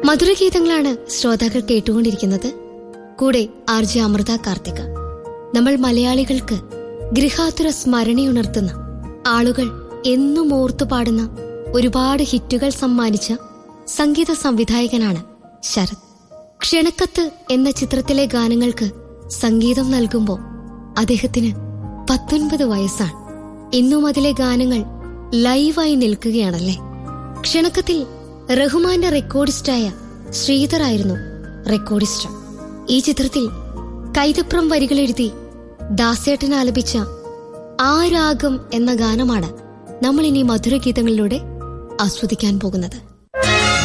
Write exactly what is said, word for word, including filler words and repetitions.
മധുരഗീതങ്ങളാണ് ശ്രോതാക്കൾ കേട്ടുകൊണ്ടിരിക്കുന്നത്. കൂടെ ആർ ജെ അമൃത കാർത്തിക. നമ്മൾ മലയാളികൾക്ക് ഗൃഹാതുര സ്മരണയുണർത്തുന്ന, ആളുകൾ എന്നും ഓർത്തുപാടുന്ന ഒരുപാട് ഹിറ്റുകൾ സമ്മാനിച്ച സംഗീത സംവിധായകനാണ് ശരത്. ക്ഷണക്കത്ത് എന്ന ചിത്രത്തിലെ ഗാനങ്ങൾക്ക് സംഗീതം നൽകുമ്പോൾ അദ്ദേഹത്തിന് പത്തൊൻപത് വയസ്സാണ്. ഇന്നും അതിലെ ഗാനങ്ങൾ ലൈവായി നിൽക്കുകയാണല്ലേ. ക്ഷണക്കത്തിൽ റഹ്മാന്റെ റെക്കോർഡിസ്റ്റായ ശ്രീധറായിരുന്നു റെക്കോർഡിസ്റ്റ്. ഈ ചിത്രത്തിൽ കൈതപ്രം വരികളെഴുതി ദാസേട്ടൻ ആലപിച്ച ആ രാഗം എന്ന ഗാനമാണ് നമ്മൾ ഇനി മധുരഗീതങ്ങളിലൂടെ ആസ്വദിക്കാൻ പോകുന്നത്.